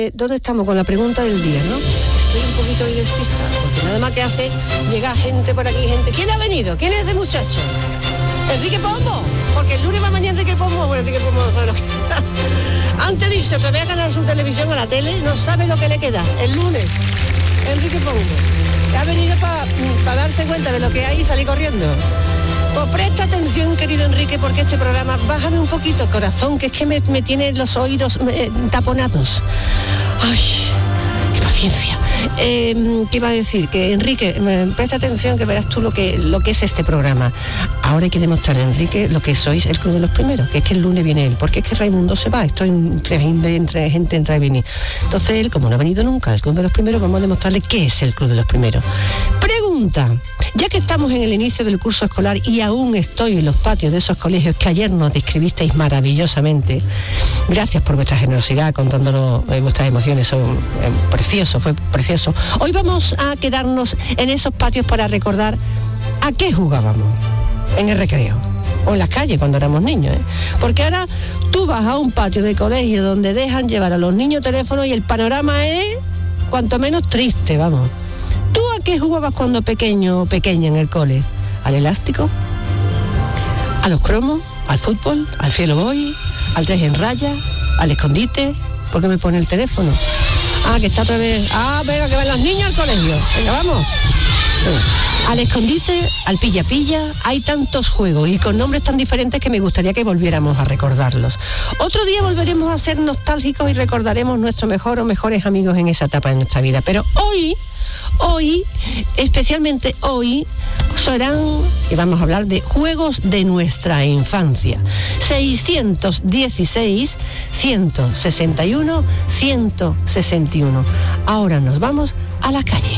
¿dónde estamos? Con la pregunta del día, ¿no? Es que estoy un poquito ahí despistada, porque nada más que hace, llega gente por aquí, gente. ¿Quién ha venido? ¿Quién es ese muchacho? Enrique Pombo, porque el lunes va mañana Enrique Pombo, bueno, Enrique Pombo no sabe lo que... Antes dicho que voy a ganar su televisión o la tele, no sabe lo que le queda, el lunes. Enrique Pombo, que ha venido para darse cuenta de lo que hay y salir corriendo. Pues presta atención, querido Enrique, porque este programa, bájame un poquito, corazón, que es que me tiene los oídos taponados. Ay, qué paciencia. ¿Qué iba a decir? Que Enrique, presta atención, que verás tú lo que es este programa. Ahora hay que demostrar, Enrique, lo que sois el Club de los Primeros, que es que el lunes viene él, porque es que Raimundo se va, esto entre gente entra y viene. Entonces él, como no ha venido nunca el Club de los Primeros, vamos a demostrarle qué es el Club de los Primeros. Pregunta, ya que estamos en el inicio del curso escolar y aún estoy en los patios de esos colegios que ayer nos describisteis maravillosamente, gracias por vuestra generosidad contándonos vuestras emociones, son preciosos, fue precioso. Hoy vamos a quedarnos en esos patios para recordar a qué jugábamos en el recreo o en las calles cuando éramos niños, ¿eh? Porque ahora tú vas a un patio de colegio donde dejan llevar a los niños teléfonos y el panorama es cuanto menos triste, vamos. ¿Tú a qué jugabas cuando pequeño o pequeña en el cole? ¿Al elástico? ¿A los cromos? ¿Al fútbol? ¿Al cielo voy? ¿Al 3 en raya? ¿Al escondite? ¿Por qué me pone el teléfono? Que está otra vez. Venga, que van los niños al colegio. Venga, vamos. Al escondite, al pilla-pilla, hay tantos juegos y con nombres tan diferentes que me gustaría que volviéramos a recordarlos. Otro día volveremos a ser nostálgicos y recordaremos nuestros mejores amigos en esa etapa de nuestra vida. Pero hoy, especialmente hoy, serán, y vamos a hablar de juegos de nuestra infancia. 616, 161, 161. Ahora nos vamos a la calle.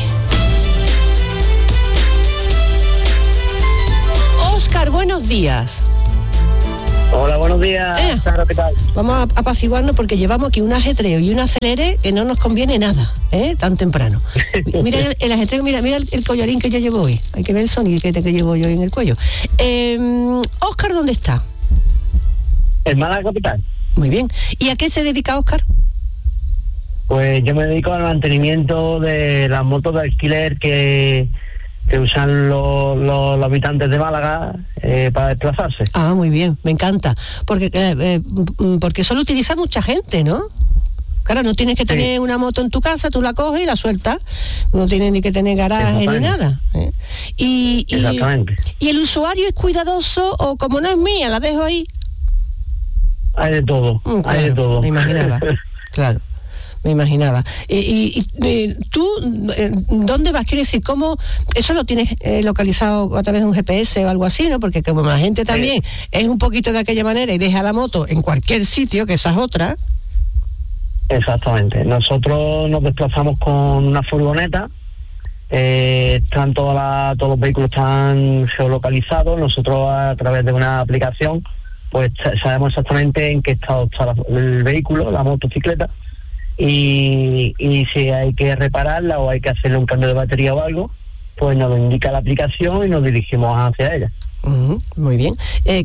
Óscar, buenos días. Hola, buenos días. Claro, ¿qué tal? Vamos a apaciguarnos porque llevamos aquí un ajetreo y un acelere que no nos conviene nada, tan temprano. Mira el ajetreo, mira el collarín que yo llevo hoy. Hay que ver el sonido que llevo yo en el cuello. Óscar, ¿dónde está? En Málaga capital. Muy bien. ¿Y a qué se dedica Óscar? Pues yo me dedico al mantenimiento de las motos de alquiler que usan los habitantes de Málaga para desplazarse. Muy bien, me encanta. Porque eso lo utiliza mucha gente, ¿no? Claro, no tienes que tener una moto en tu casa, tú la coges y la sueltas. No tienes ni que tener garaje ni nada. Exactamente. ¿Y el usuario es cuidadoso o como no es mía, la dejo ahí? Hay de todo, claro, hay de todo. Me imaginaba, claro. Me imaginaba. ¿Y tú dónde vas? Quiero decir, ¿cómo eso lo tienes localizado a través de un GPS o algo así, no? Porque como la gente también es un poquito de aquella manera y deja la moto en cualquier sitio, que esa es otra. Exactamente. Nosotros nos desplazamos con una furgoneta. Todos los vehículos están geolocalizados. Nosotros a través de una aplicación pues sabemos exactamente en qué estado está el vehículo, la motocicleta. Y si hay que repararla o hay que hacerle un cambio de batería o algo, pues nos lo indica la aplicación y nos dirigimos hacia ella. Muy bien.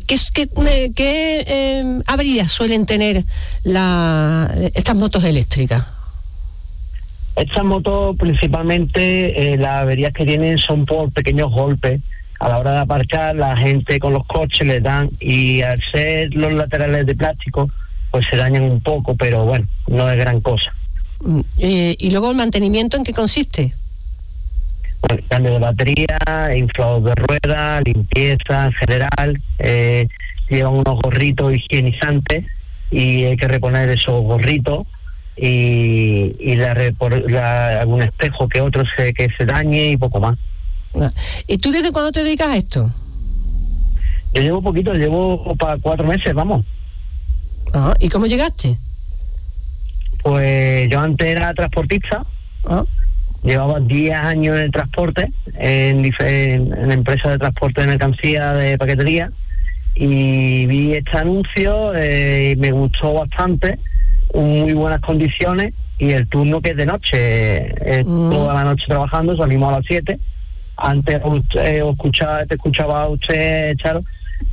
¿Qué averías suelen tener estas motos eléctricas? Estas motos principalmente las averías que tienen son por pequeños golpes. A la hora de aparcar, la gente con los coches les dan, y al ser los laterales de plástico pues se dañan un poco, pero bueno, no es gran cosa. ¿Y luego el mantenimiento en qué consiste? Bueno, cambio de batería, inflados de ruedas, limpieza en general, llevan unos gorritos higienizantes y hay que reponer esos gorritos y algún espejo que otro que se dañe y poco más. ¿Y tú desde cuándo te dedicas a esto? Yo llevo poquito, llevo para 4 meses, vamos. ¿Y cómo llegaste? Pues yo antes era transportista, llevaba 10 años en el transporte, en empresas de transporte de mercancía, de paquetería, y vi este anuncio y me gustó bastante, muy buenas condiciones, y el turno que es de noche, toda la noche trabajando, salimos a las 7. Antes te escuchaba a usted, Charo,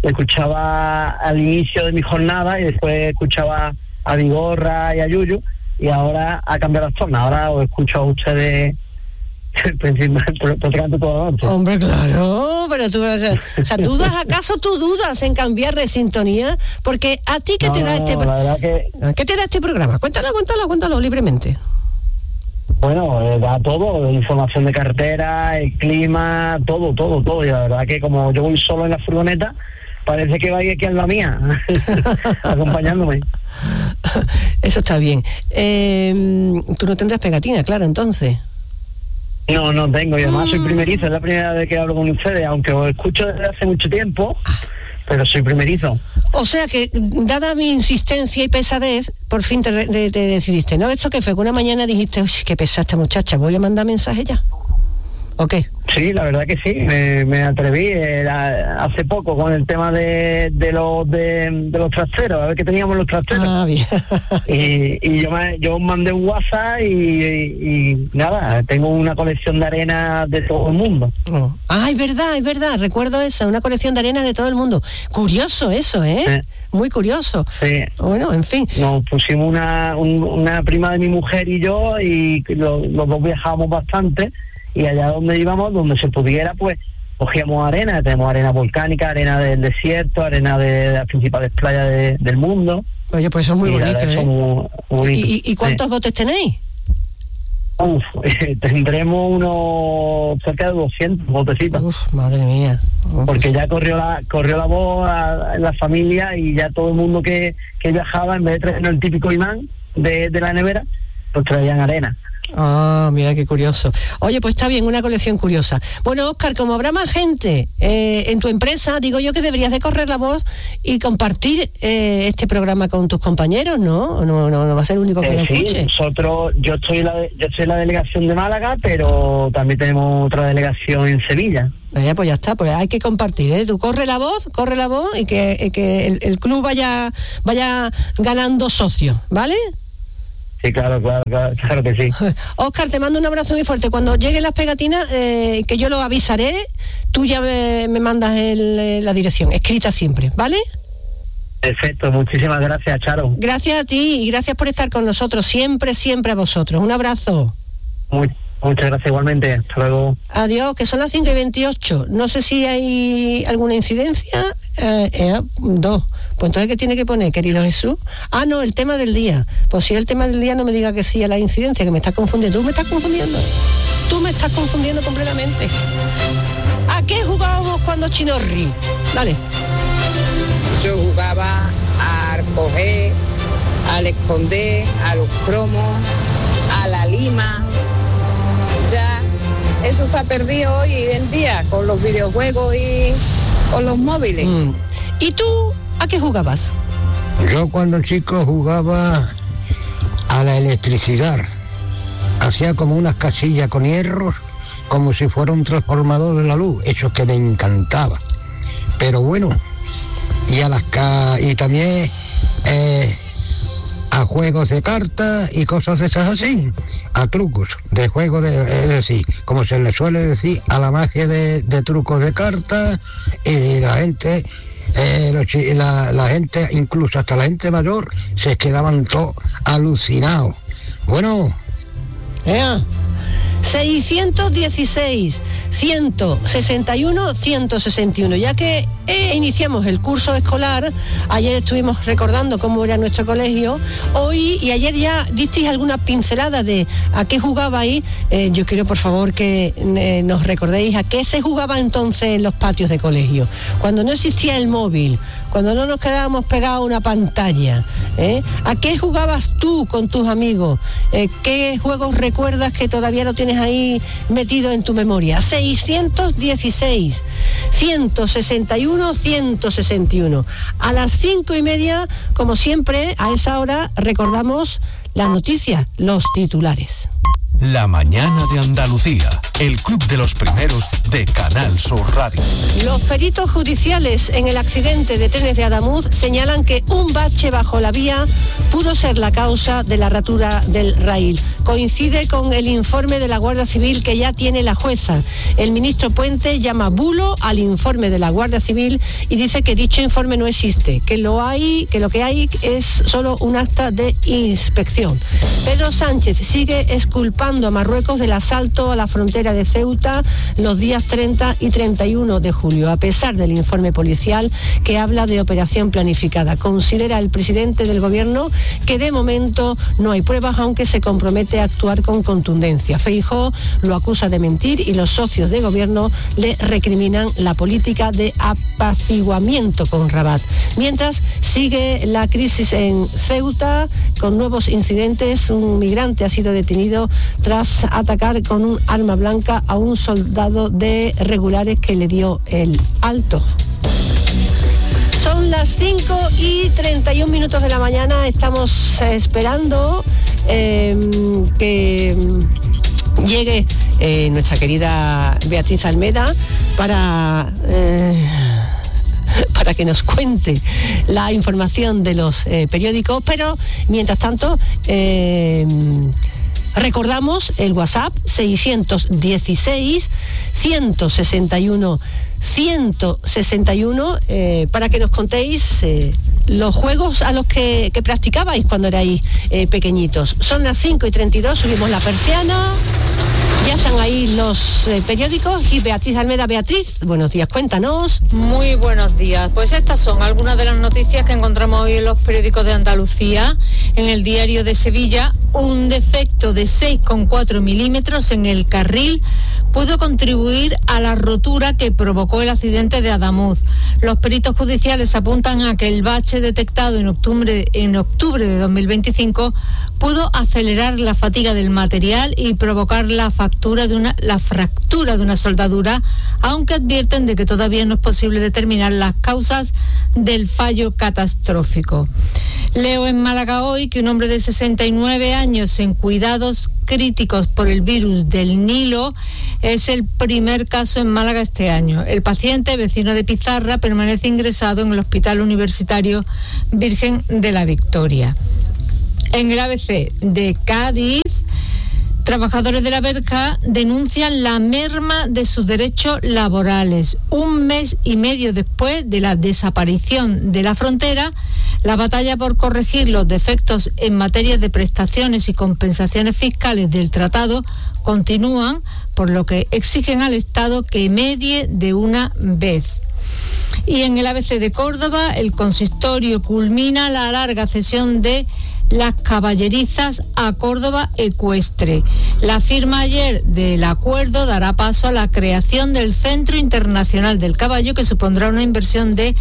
escuchaba al inicio de mi jornada y después escuchaba a Vigorra y a Yuyu, y ahora ha cambiado las tornas. Ahora os escucho a ustedes prácticamente toda la noche. Hombre, claro, pero tú, o sea, ¿tú dudas en cambiar de sintonía? Porque a ti, ¿qué te da este programa? ¿Qué te da este programa? Cuéntalo libremente. Bueno, da todo, información de carretera, el clima, todo. Y la verdad que como yo voy solo en la furgoneta, parece que vais aquí en la mía, acompañándome. Eso está bien. Tú no tendrás pegatina, claro, entonces. No tengo, y además soy primerizo, es la primera vez que hablo con ustedes, aunque os escucho desde hace mucho tiempo, pero soy primerizo. O sea que, dada mi insistencia y pesadez, por fin te decidiste, ¿no? ¿Esto qué fue? Que una mañana dijiste, uy, qué pesada esta muchacha, ¿voy a mandar mensaje ya? ¿O qué? Sí, la verdad que sí, me atreví hace poco con el tema de los trasteros, a ver qué teníamos los trasteros. Ah, bien. y yo mandé un WhatsApp y nada, tengo una colección de arena de todo el mundo. Oh. Ah, es verdad, recuerdo esa, una colección de arena de todo el mundo. Curioso eso, ¿eh? Muy curioso. Sí. Bueno, en fin. Nos pusimos una prima de mi mujer y yo, y los dos viajábamos bastante, y allá donde íbamos, donde se pudiera, pues cogíamos arena. Tenemos arena volcánica, arena del desierto, arena de las principales playas del mundo. Oye, pues eso es muy bonito, ¿eh? Muy bonito. ¿Y cuántos botes tenéis? Tendremos unos cerca de 200 botecitos. Uf, madre mía. Porque ya corrió la voz en la familia, y ya todo el mundo que viajaba, en vez de traernos el típico imán de la nevera, pues traían arena. Ah, mira qué curioso. Oye, pues está bien, una colección curiosa. Bueno, Óscar, como habrá más gente en tu empresa, digo yo que deberías de correr la voz y compartir este programa con tus compañeros, ¿no? No va a ser el único que lo escuche. Yo estoy en la delegación de Málaga, pero también tenemos otra delegación en Sevilla. Pues ya está, pues hay que compartir, ¿eh? Tú corre la voz y que el club vaya ganando socios, ¿vale? Sí, claro que sí. Óscar, te mando un abrazo muy fuerte. Cuando lleguen las pegatinas, que yo lo avisaré, tú ya me mandas la dirección, escrita siempre, ¿vale? Perfecto, muchísimas gracias, Charo. Gracias a ti y gracias por estar con nosotros, siempre a vosotros. Un abrazo. Muchas gracias igualmente, hasta luego. Adiós, que son las 5:28. No sé si hay alguna incidencia. 2. Pues entonces, ¿qué tiene que poner, querido Jesús? Ah, no, el tema del día. Pues si el tema del día, no me diga que sí a la incidencia, que me estás confundiendo. Tú me estás confundiendo completamente. ¿A qué jugábamos cuando Chinorri? Dale. Yo jugaba a coger, al esconder, a los cromos, a la lima. Ya eso se ha perdido hoy en día con los videojuegos y con los móviles. ¿Y tú a qué jugabas? Yo cuando chico jugaba a la electricidad. Hacía como unas casillas con hierros, como si fuera un transformador de la luz, eso que me encantaba. Pero bueno, y también a juegos de cartas y cosas de esas así, a trucos de juego es decir, como se le suele decir, a la magia de trucos de cartas, y la gente, la gente, incluso hasta la gente mayor, se quedaban todos alucinados. Bueno. 616 161 161. Ya que iniciamos el curso escolar, ayer estuvimos recordando cómo era nuestro colegio, hoy y ayer ya disteis algunas pinceladas de a qué jugabais. Yo quiero, por favor, que nos recordéis a qué se jugaba entonces en los patios de colegio, cuando no existía el móvil, cuando no nos quedábamos pegados a una pantalla. ¿A qué jugabas tú con tus amigos? ¿Qué juegos recuerdas que todavía lo tienes ahí metido en tu memoria? 616 161 161. A las 5:30, como siempre, a esa hora recordamos las noticias, los titulares. La mañana de Andalucía. el club de los primeros de Canal Sur Radio. Los peritos judiciales en el accidente de trenes de Adamuz señalan que un bache bajo la vía pudo ser la causa de la rotura del raíl. Coincide con el informe de la Guardia Civil que ya tiene la jueza. El ministro Puente llama bulo al informe de la Guardia Civil y dice que dicho informe no existe, que lo que hay es solo un acta de inspección. Pedro Sánchez sigue exculpando a Marruecos del asalto a la frontera de Ceuta los días 30 y 31 de julio, a pesar del informe policial que habla de operación planificada. Considera el presidente del gobierno que de momento no hay pruebas, aunque se compromete a actuar con contundencia. Feijóo lo acusa de mentir y los socios de gobierno le recriminan la política de apaciguamiento con Rabat. Mientras sigue la crisis en Ceuta con nuevos incidentes. Un migrante ha sido detenido tras atacar con un arma blanca a un soldado de regulares que le dio el alto. Son las 5:31 de la mañana. Estamos esperando que llegue nuestra querida Beatriz Almeda para que nos cuente la información de los periódicos, pero mientras tanto recordamos el WhatsApp 616 161 161 para que nos contéis los juegos a los que practicabais cuando erais pequeñitos. Son las 5:32, subimos la persiana. Ya están ahí los periódicos y Beatriz Almeda. Beatriz, buenos días, cuéntanos. Muy buenos días. Pues estas son algunas de las noticias que encontramos hoy en los periódicos de Andalucía. En el Diario de Sevilla, un defecto de 6,4 milímetros en el carril pudo contribuir a la rotura que provocó el accidente de Adamuz. Los peritos judiciales apuntan a que el bache detectado en octubre de 2025 pudo acelerar la fatiga del material y provocar la fractura de una soldadura, aunque advierten de que todavía no es posible determinar las causas del fallo catastrófico. Leo en Málaga hoy que un hombre de 69 años en cuidados críticos por el virus del Nilo es el primer caso en Málaga este año. El paciente, vecino de Pizarra, permanece ingresado en el Hospital Universitario Virgen de la Victoria. En el ABC de Cádiz, trabajadores de la Verja denuncian la merma de sus derechos laborales. Un mes y medio después de la desaparición de la frontera, la batalla por corregir los defectos en materia de prestaciones y compensaciones fiscales del tratado continúan, por lo que exigen al Estado que medie de una vez. Y en el ABC de Córdoba, el consistorio culmina la larga cesión de las caballerizas a Córdoba Ecuestre. La firma ayer del acuerdo dará paso a la creación del Centro Internacional del Caballo, que supondrá una inversión de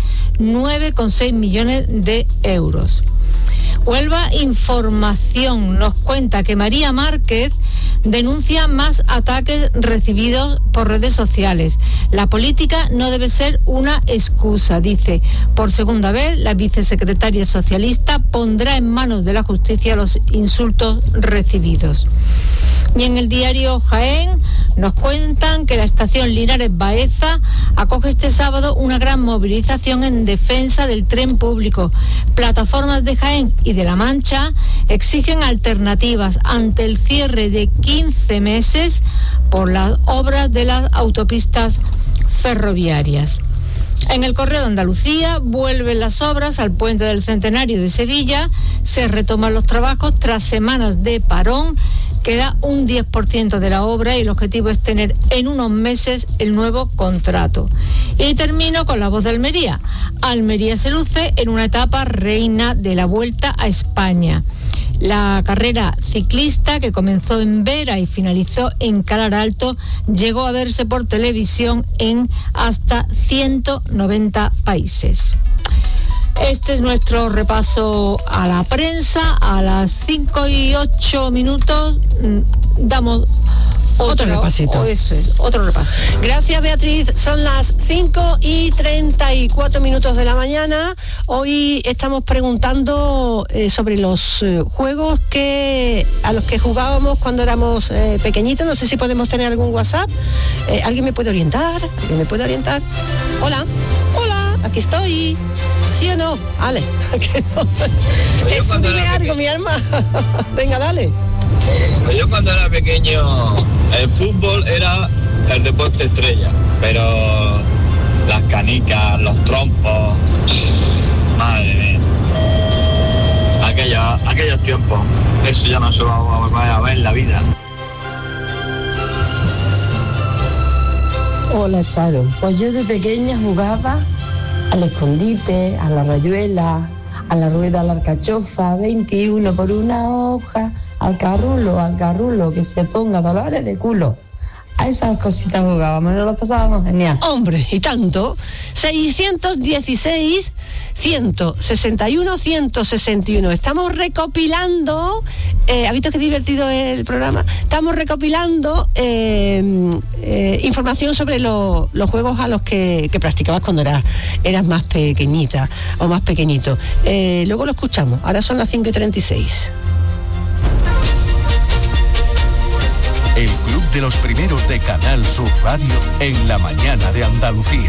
9,6 millones de euros. Huelva Información nos cuenta que María Márquez denuncia más ataques recibidos por redes sociales. La política no debe ser una excusa, dice. Por segunda vez, la vicesecretaria socialista pondrá en manos de la justicia los insultos recibidos. Y en el diario Jaén nos cuentan que la estación Linares Baeza acoge este sábado una gran movilización en defensa del tren público. Plataformas de Jaén y de La Mancha exigen alternativas ante el cierre de 15 meses por las obras de las autopistas ferroviarias. En el Correo de Andalucía vuelven las obras al puente del Centenario de Sevilla, se retoman los trabajos tras semanas de parón. Queda un 10% de la obra y el objetivo es tener en unos meses el nuevo contrato. Y termino con La Voz de Almería. Almería se luce en una etapa reina de la Vuelta a España. La carrera ciclista, que comenzó en Vera y finalizó en Calar Alto, llegó a verse por televisión en hasta 190 países. Este es nuestro repaso a la prensa. A las 5:08 damos Otro repasito. Eso es, otro repaso. Gracias, Beatriz. Son las 5:34 de la mañana. Hoy estamos preguntando sobre los juegos a los que jugábamos cuando éramos pequeñitos. No sé si podemos tener algún WhatsApp. ¿Alguien me puede orientar? Hola, aquí estoy. ¿Sí o no? Vale. Eso, dime algo, mi alma. Venga, dale. Yo cuando era pequeño, el fútbol era el deporte estrella, pero las canicas, los trompos, madre mía, aquellos tiempos, eso ya no se va a volver a ver en la vida. Hola, Charo. Pues yo de pequeña jugaba al escondite, a la rayuela, a la rueda, a la alcachofa, 21 por una hoja, al carrulo, que se ponga dolores de culo. A esas cositas jugábamos, nos lo pasábamos genial. Hombre, y tanto. 616 161 161. Estamos recopilando, ¿has visto qué divertido es el programa? Estamos recopilando información sobre los juegos a los que practicabas cuando eras más pequeñita o más pequeñito. Luego lo escuchamos. Ahora son las 5:36. El Club de los Primeros de Canal Sur Radio en la mañana de Andalucía.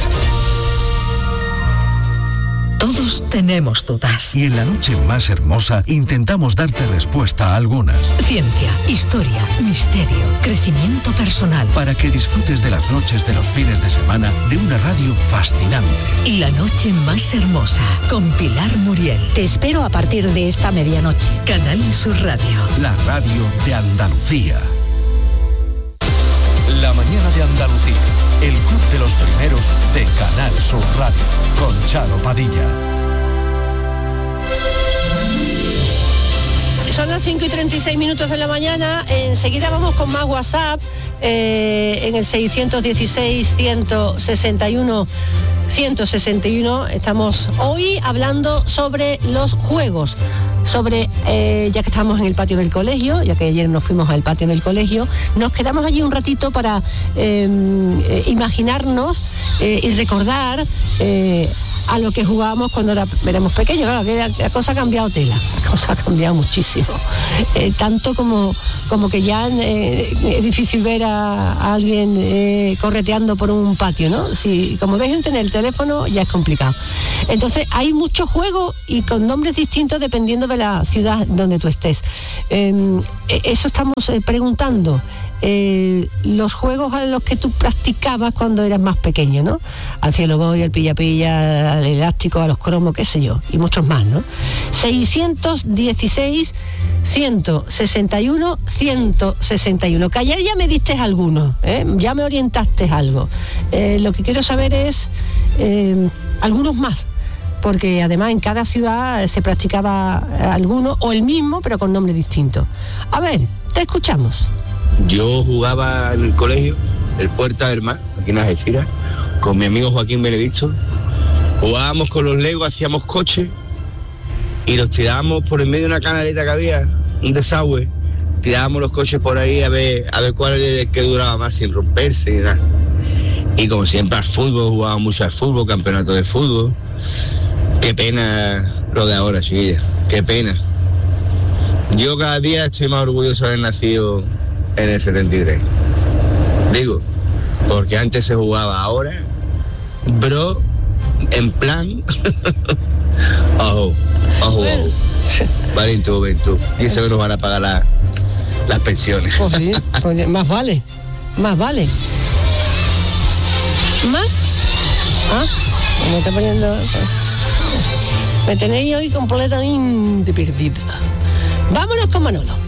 Todos tenemos dudas. Y en la noche más hermosa intentamos darte respuesta a algunas. Ciencia, historia, misterio, crecimiento personal. Para que disfrutes de las noches de los fines de semana de una radio fascinante. La noche más hermosa con Pilar Muriel. Te espero a partir de esta medianoche. Canal Sur Radio. La radio de Andalucía. La mañana de Andalucía, el Club de los Primeros de Canal Sur Radio, con Charo Padilla. Son las 5:36 de la mañana. Enseguida vamos con más WhatsApp en el 616 161 161. Estamos hoy hablando sobre los juegos, sobre ya que estamos en el patio del colegio, ya que ayer nos fuimos al patio del colegio, nos quedamos allí un ratito para imaginarnos y recordar a lo que jugábamos cuando éramos pequeños. Claro, que la cosa ha cambiado tela, la cosa ha cambiado muchísimo, tanto como que ya es difícil ver a alguien correteando por un patio, ¿no? Si como dejen tener el teléfono ya es complicado. Entonces hay muchos juegos y con nombres distintos dependiendo de la ciudad donde tú estés. Eso estamos preguntando. Los juegos a los que tú practicabas cuando eras más pequeño, ¿no? Al cielo voy, al pilla-pilla, al elástico, a los cromos, qué sé yo, y muchos más, ¿no? 616 161 161. Que ayer ya me diste algunos, ya me orientaste algo. Lo que quiero saber es algunos más, porque además en cada ciudad se practicaba alguno o el mismo, pero con nombre distinto. A ver, te escuchamos. Yo jugaba en el colegio, el Puerta del Mar, aquí en Algeciras, con mi amigo Joaquín Benedicto. Jugábamos con los Legos, hacíamos coches y los tirábamos por en medio de una canaleta que había, un desagüe. Tirábamos los coches por ahí a ver cuál era el que duraba más sin romperse y nada. Y como siempre al fútbol, jugaba mucho al fútbol, campeonato de fútbol. Qué pena lo de ahora, chiquilla, qué pena. Yo cada día estoy más orgulloso de haber nacido en el 73. Digo, porque antes se jugaba, ahora, bro, en plan, ojo. Valiente juventud. Y eso que nos van a pagar las pensiones. Pues sí, pues más vale. ¿Más? Me está poniendo... Me tenéis hoy completamente perdida. Vámonos con Manolo.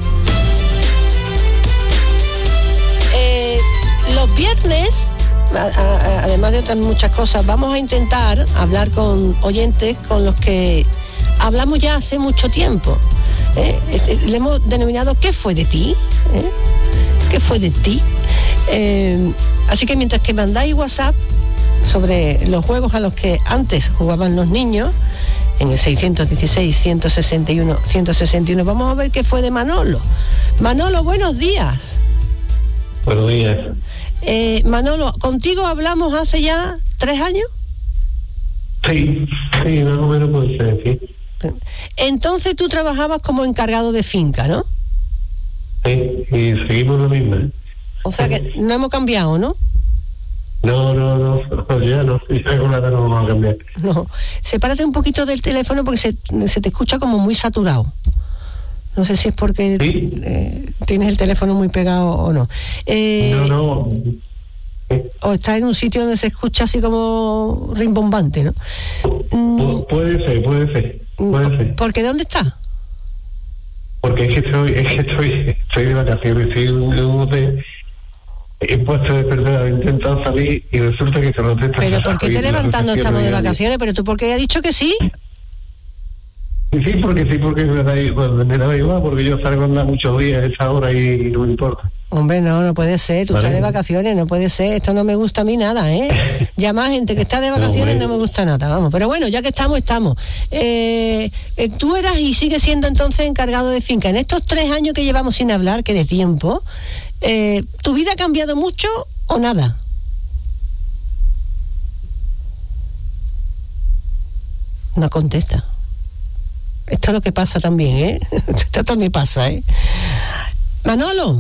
Los viernes, además de otras muchas cosas, vamos a intentar hablar con oyentes con los que hablamos ya hace mucho tiempo. Le hemos denominado ¿qué fue de ti? ¿Qué fue de ti? Así que mientras que mandáis WhatsApp sobre los juegos a los que antes jugaban los niños, en el 616 161 161, vamos a ver qué fue de Manolo. Manolo, buenos días. Buenos días. Manolo, ¿contigo hablamos hace ya 3 años? Sí, más o menos puede ser, sí. Entonces tú trabajabas como encargado de finca, ¿no? Sí, y seguimos lo mismo. O sea que no hemos cambiado, ¿no? No, ya no vamos a cambiar. No, sepárate un poquito del teléfono porque se te escucha como muy saturado. No sé si es porque tienes el teléfono muy pegado o no. No. O estás en un sitio donde se escucha así como rimbombante, ¿no? Puede ser. ¿Porque dónde estás? Porque es que estoy de vacaciones, estoy en un hotel, he puesto de perder, he intentado salir y resulta que se lo está. Pero ¿por qué te levantando estamos de vacaciones? ¿Pero tú por qué has dicho que sí? Sí, porque me da igual, porque yo salgo a andar muchos días a esa hora y no me importa. Hombre, no puede ser, tú estás de vacaciones, no puede ser, esto no me gusta a mí nada, ¿eh? Llamar a gente que está de vacaciones no me gusta nada, vamos, pero bueno, ya que estamos. Tú eras y sigues siendo entonces encargado de finca. En estos 3 años que llevamos sin hablar, que de tiempo, ¿tu vida ha cambiado mucho o nada? No contesta. Esto es lo que pasa también, ¿eh? Esto también pasa, ¿eh? Manolo.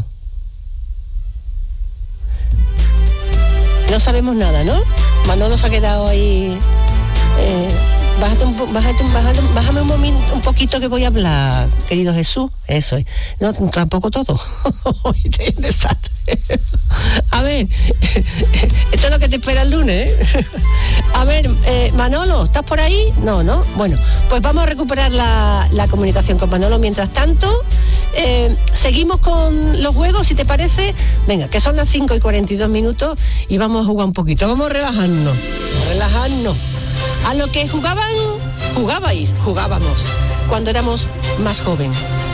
No sabemos nada, ¿no? Manolo se ha quedado ahí. Bájame un poquito que voy a hablar, querido Jesús. Eso es. No, tampoco todo. Desastre. A ver, esto es lo que te espera el lunes, ¿eh? A ver, Manolo, ¿estás por ahí? No. Bueno, pues vamos a recuperar la comunicación con Manolo. Mientras tanto, seguimos con los juegos, si te parece. Venga, que son las 5:42 y vamos a jugar un poquito. Vamos a relajarnos. A lo que jugábamos cuando éramos más joven.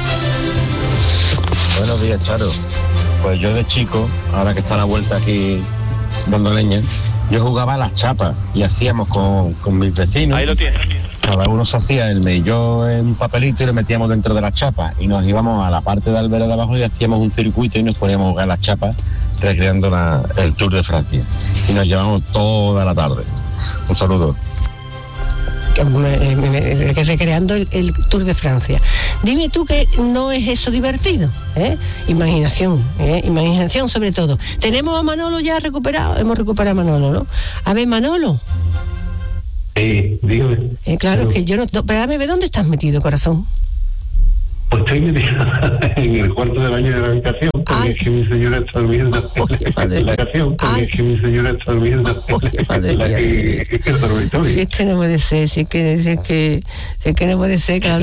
Buenos días, Charo. Pues yo de chico, ahora que está la vuelta aquí dando leña, yo jugaba a las chapas y hacíamos con mis vecinos. Ahí lo tienes. Cada uno se hacía el melló en un papelito y lo metíamos dentro de las chapas y nos íbamos a la parte de albero de abajo y hacíamos un circuito y nos poníamos a jugar las chapas recreando el Tour de Francia. Y nos llevamos toda la tarde. Un saludo. Recreando el Tour de Francia. Dime tú que no es eso divertido, ¿eh? Imaginación sobre todo. Tenemos a Manolo ya recuperado, hemos recuperado a Manolo, ¿no? A ver, Manolo. Sí, dígame. Claro, es que yo no... Espérame, ¿dónde estás metido, corazón? Pues estoy metido en el cuarto de baño de la habitación, porque es que mi señora está durmiendo en la habitación, porque es que mi señora está durmiendo en el dormitorio. Si es que no puede ser, si es que no puede ser, claro.